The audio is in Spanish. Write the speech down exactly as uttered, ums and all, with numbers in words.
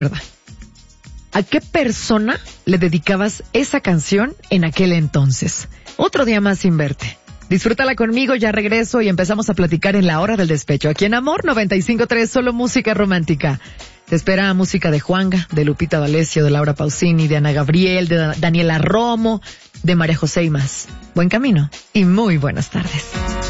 ¿verdad? ¿A qué persona le dedicabas esa canción en aquel entonces? Otro día más sin verte. Disfrútala conmigo, ya regreso y empezamos a platicar en la hora del despecho. Aquí en Amor noventa y cinco punto tres, solo música romántica. Te espera música de Juanga, de Lupita D'Alessio, de Laura Pausini, de Ana Gabriel, de Daniela Romo, de María José y más. Buen camino y muy buenas tardes.